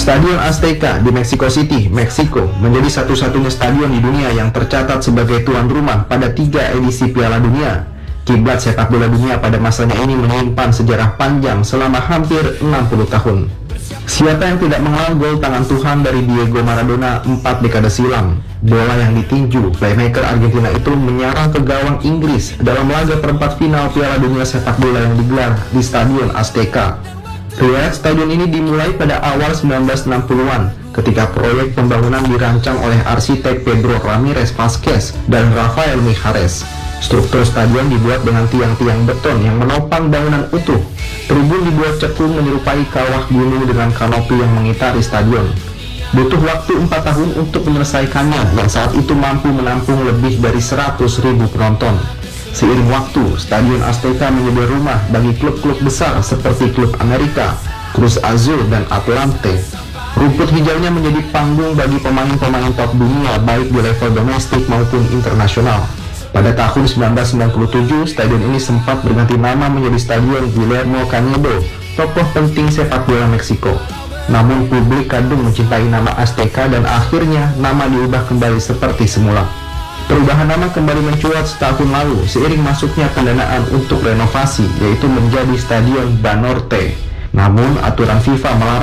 Stadion Azteca di Mexico City, Meksiko, menjadi satu-satunya stadion di dunia yang tercatat sebagai tuan rumah pada 3 edisi Piala Dunia. Kiblat sepak bola dunia pada masanya ini menyimpan sejarah panjang selama hampir 60 tahun. Siapa yang tidak mengenal gol tangan Tuhan dari Diego Maradona 4 dekade silam? Bola yang ditinju playmaker Argentina itu menyerang ke gawang Inggris dalam laga perempat final Piala Dunia sepak bola yang digelar di Stadion Azteca. Riwayat stadion ini dimulai pada awal 1960-an ketika proyek pembangunan dirancang oleh arsitek Pedro Ramirez Vázquez dan Rafael Mijares. Struktur stadion dibuat dengan tiang-tiang beton yang menopang bangunan utuh. Tribun dibuat cekung menyerupai kawah gunung dengan kanopi yang mengitari stadion. Butuh waktu 4 tahun untuk menyelesaikannya yang saat itu mampu menampung lebih dari 100.000 penonton. Seiring waktu, Stadion Azteca menjadi rumah bagi klub-klub besar seperti klub Amerika, Cruz Azul, dan Atlante. Rumput hijaunya menjadi panggung bagi pemain-pemain top dunia baik di level domestik maupun internasional. Pada tahun 1997, stadion ini sempat berganti nama menjadi Stadion Guillermo Canedo, tokoh penting sepak bola Meksiko. Namun publik kadung mencintai nama Azteca dan akhirnya nama diubah kembali seperti semula. Perubahan nama kembali mencuat setahun lalu seiring masuknya pendanaan untuk renovasi, yaitu menjadi Stadion Banorte. Namun aturan FIFA melarang